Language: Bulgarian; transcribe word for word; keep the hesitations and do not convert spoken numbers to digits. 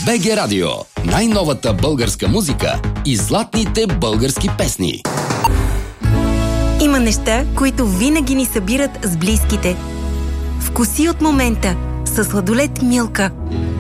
Б Г Радио. Най-новата българска музика и златните български песни. Има неща, които винаги ни събират с близките. Вкуси от момента със сладолед Милка.